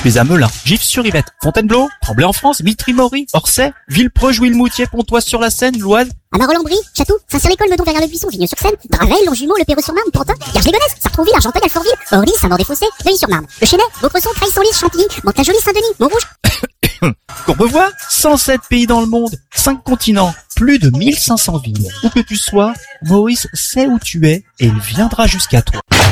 Tu es à Melun, Gif-sur-Yvette, Fontainebleau, Tremblay en France, Vitry-Mory, Orsay, Villepreux, Jouy-le-Moutier, Pontoise-sur-la-Seine, l'Oise. À Marois-Lambry, Château, Saint-Cyr-l'École, Meudon, Verrières-le-Buisson, Vigneux-sur-Seine, Draveil, Longjumeau, Le Perreux-sur-Marne, Pantin, Garges-les-Gonesse, Sartrouville, Argenteuil, Alfortville, Orly, Saint-Maur-des-Fossés, Neuilly-sur-Marne, Le Chesnay, Vaucresson, Creil-Senlis, Chantilly, Mantes-la-Jolie, Saint-Denis, Montrouge. Courbevoie, 107 pays dans le monde, 5 continents, plus de 1500 villes. Où que tu sois, Maurice sait où tu es et il viendra jusqu'à toi.